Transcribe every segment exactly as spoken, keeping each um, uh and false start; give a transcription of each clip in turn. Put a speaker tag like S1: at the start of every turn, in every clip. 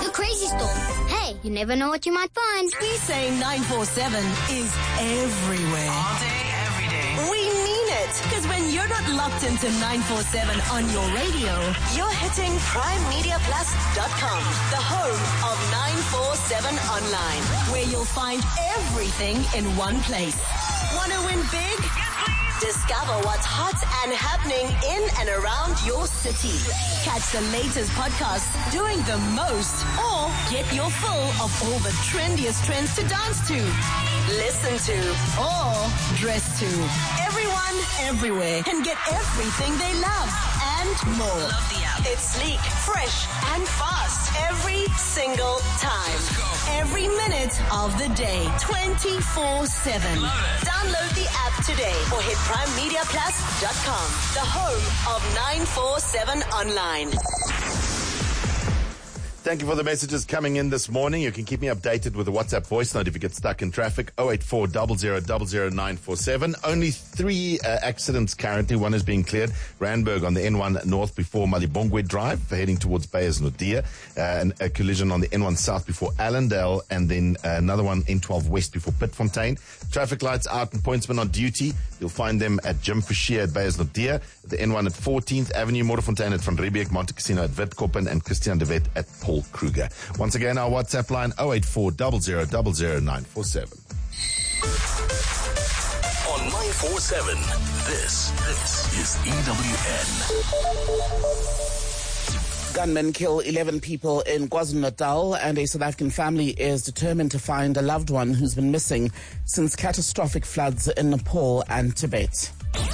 S1: a crazy store. Hey, you never know what you might find.
S2: We say nine four seven is everywhere.
S3: All day, every day.
S2: We mean it. Because when you're not locked into nine four seven on your radio, you're hitting prime media plus dot com, the home of nine four seven Online, where you'll find everything in one place. Want to win big? Discover what's hot and happening in and around your city. Catch the latest podcasts doing the most, or get your fill of all the trendiest trends to dance to, listen to, or dress to. Everyone, everywhere can get everything they love and more.
S3: Love the app.
S2: It's sleek, fresh, and fast every single time. Every minute of the day, twenty-four seven. Download the app today or hit prime media plus dot com, the home of nine four seven Online.
S4: Thank you for the messages coming in this morning. You can keep me updated with a WhatsApp voice note if you get stuck in traffic. oh eight four, zero zero zero zero nine four seven. Only three uh, accidents currently. One is being cleared. Randburg on the N one North before Malibongwe Drive, heading towards Beyers Naudé. Uh, and a collision on the N one South before Allendale, and then uh, another one N twelve West before Pitfontein. Traffic lights out and pointsmen on duty. You'll find them at Jim Fischer at Beyers Naudé, the N one at fourteenth Avenue, Motorfontein at Van Riebeek, Monte Cassino at Witkoppen, and Christian de Wet at Paul Kruger. Once again, our WhatsApp line oh eight four, zero zero zero zero nine four seven.
S5: On nine four seven, this, this is E W N.
S6: Gunmen kill eleven people in KwaZulu-Natal, and a South African family is determined to find a loved one who's been missing since catastrophic floods in Nepal and Tibet.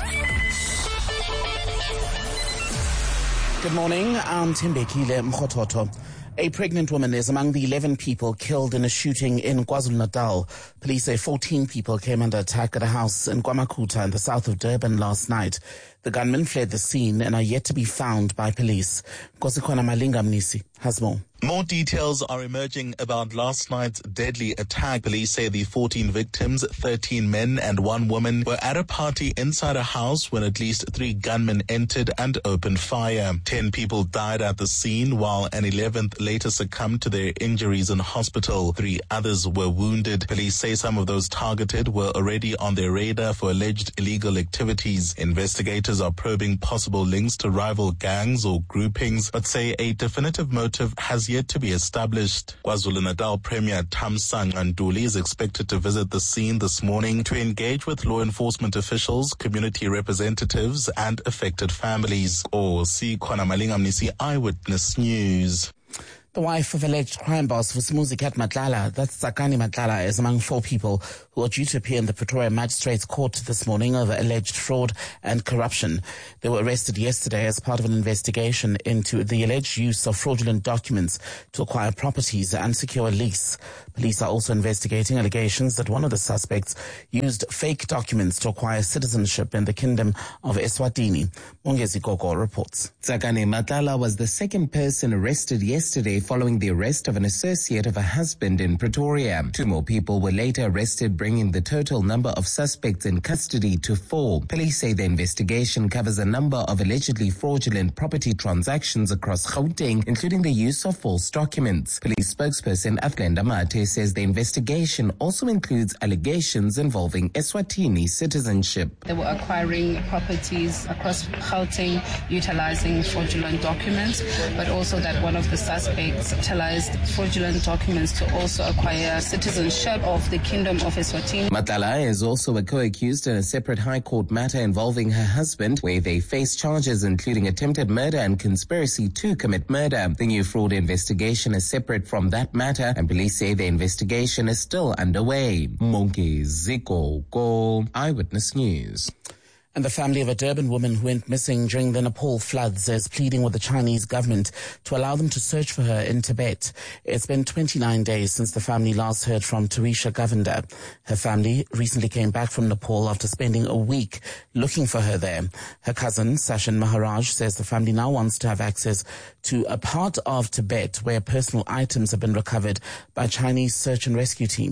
S6: Good morning, I'm Timbekile Mkhototo. A pregnant woman is among the eleven people killed in a shooting in KwaZulu-Natal. Police say fourteen people came under attack at a house in KwaMakuta in the south of Durban last night. The gunmen fled the scene and are yet to be found by police. Kosikona Malinga Mnisi has more.
S7: More details are emerging about last night's deadly attack. Police say the fourteen victims, thirteen men and one woman, were at a party inside a house when at least three gunmen entered and opened fire. Ten people died at the scene, while an eleventh later succumbed to their injuries in hospital. Three others were wounded. Police say some of those targeted were already on their radar for alleged illegal activities. Investigators are probing possible links to rival gangs or groupings, but say a definitive motive has yet to be established. KwaZulu-Natal Premier Thamsanqa Ntuli is expected to visit the scene this morning to engage with law enforcement officials, community representatives, and affected families. Or see Kwana Malinga Mnisi, Eyewitness News.
S6: The wife of alleged crime boss Vusimuzi Matlala, that's Tsakani Matlala, is among four people who are due to appear in the Pretoria Magistrates Court this morning over alleged fraud and corruption. They were arrested yesterday as part of an investigation into the alleged use of fraudulent documents to acquire properties and secure a lease. Police are also investigating allegations that one of the suspects used fake documents to acquire citizenship in the Kingdom of Eswatini. Mongezi Gogo reports.
S8: Tsakani Matlala was the second person arrested yesterday following the arrest of an associate of her husband in Pretoria. Two more people were later arrested, bringing the total number of suspects in custody to four. Police say the investigation covers a number of allegedly fraudulent property transactions across Gauteng, including the use of false documents. Police spokesperson Aflenda Mate says the investigation also includes allegations involving Eswatini citizenship.
S9: They were acquiring properties across Gauteng utilizing fraudulent documents, but also that one of the suspects utilized fraudulent documents to also acquire citizenship of the Kingdom of Eswatini.
S8: Matlala is also a co-accused in a separate High Court matter involving her husband, where they face charges including attempted murder and conspiracy to commit murder. The new fraud investigation is separate from that matter, and police say the investigation is still underway. Monke Ziko Go, Eyewitness News.
S6: And the family of a Durban woman who went missing during the Nepal floods is pleading with the Chinese government to allow them to search for her in Tibet. It's been twenty-nine days since the family last heard from Tuisha Govender. Her family recently came back from Nepal after spending a week looking for her there. Her cousin, Sachin Maharaj, says the family now wants to have access to a part of Tibet where personal items have been recovered by Chinese search and rescue teams.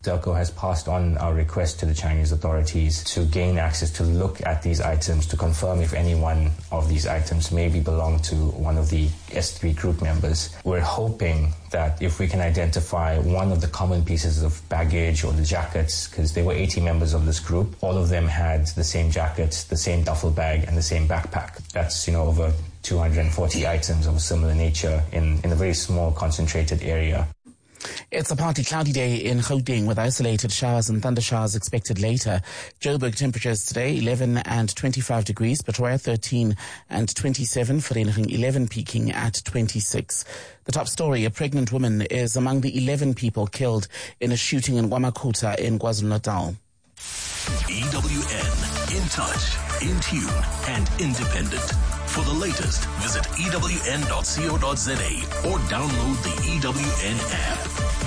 S3: Delco has passed on our request to the Chinese authorities to gain access to look at these items to confirm if any one of these items maybe belong to one of the S three group members. We're hoping that if we can identify one of the common pieces of baggage or the jackets, because there were eighty members of this group, all of them had the same jackets, the same duffel bag and the same backpack. That's, you know, over two hundred forty items of a similar nature in, in a very small concentrated area.
S6: It's a partly cloudy day in Gauteng with isolated showers and thunder showers expected later. Joburg temperatures today eleven and twenty-five degrees, Pretoria thirteen and twenty-seven, Vereeniging eleven peaking at twenty-six. The top story, a pregnant woman is among the eleven people killed in a shooting in Wamakuta in KwaZulu-Natal.
S5: E W N, in touch, in tune and independent. For the latest, visit E W N dot co dot za or download the E W N app.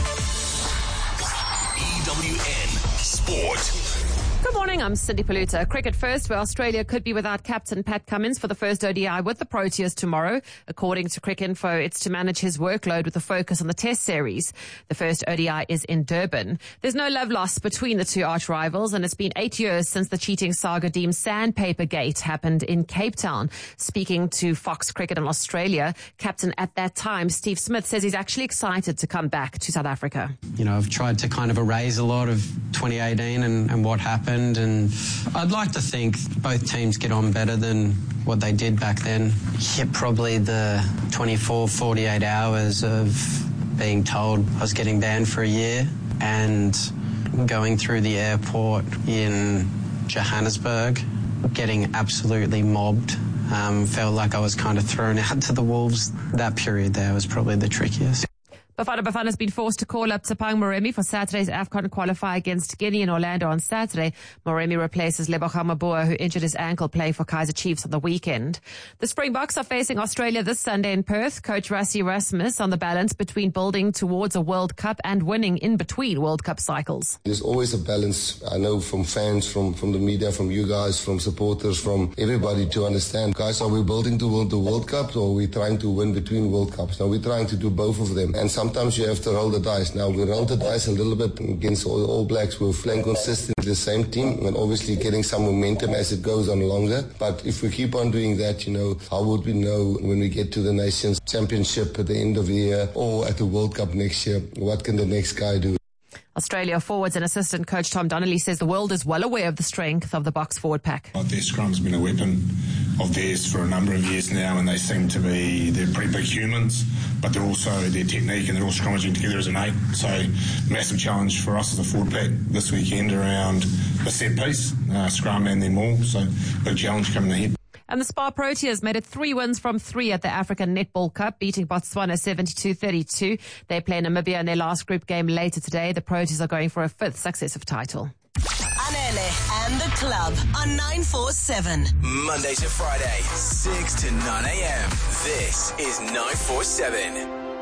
S5: E W N Sport.
S10: Good morning, I'm Cindy Paluta. Cricket first, where Australia could be without captain Pat Cummins for the first O D I with the Proteas tomorrow. According to Cricinfo, it's to manage his workload with a focus on the Test series. The first O D I is in Durban. There's no love lost between the two arch rivals, and it's been eight years since the cheating saga deemed Sandpaper Gate happened in Cape Town. Speaking to Fox Cricket in Australia, captain at that time, Steve Smith, says he's actually excited to come back to South Africa.
S11: You know, I've tried to kind of erase a lot of twenty eighteen and, and what happened. And I'd like to think both teams get on better than what they did back then. Yeah, probably the twenty-four, forty-eight hours of being told I was getting banned for a year and going through the airport in Johannesburg, getting absolutely mobbed. Um, felt like I was kind of thrown out to the wolves. That period there was probably the trickiest.
S10: Bafana Bafana has been forced to call up Tsapang Moremi for Saturday's AFCON qualifier against Guinea in Orlando on Saturday. Moremi replaces Leboga Mabua, who injured his ankle playing for Kaizer Chiefs on the weekend. The Springboks are facing Australia this Sunday in Perth. Coach Rassie Erasmus on the balance between building towards a World Cup and winning in between World Cup cycles.
S12: There's always a balance. I know from fans, from, from the media, from you guys, from supporters, from everybody to understand. Guys, are we building to the World Cup or are we trying to win between World Cups? Now, we're trying to do both of them. And some Sometimes you have to roll the dice. Now, we rolled the dice a little bit against all, all Blacks. We're playing consistently the same team and obviously getting some momentum as it goes on longer. But if we keep on doing that, you know, how would we know when we get to the Nations Championship at the end of the year or at the World Cup next year, what can the next guy do?
S10: Australia forwards and assistant coach Tom Donnelly says the world is well aware of the strength of the Boks forward pack.
S13: Their scrum's been a weapon of theirs for a number of years now, and they seem to be, they're pretty big humans, but they're also, their technique, and they're all scrummaging together as an eight. So massive challenge for us as a forward pack this weekend around the set piece, uh, scrum and then maul. So big challenge coming ahead.
S10: And the Spar Proteas made it three wins from three at the African Netball Cup, beating Botswana seventy-two thirty-two. They play Namibia in their last group game later today. The Proteas are going for a fifth successive title.
S2: Anele and the Club on nine four seven.
S14: Monday to Friday, six to nine a.m. This is nine four seven.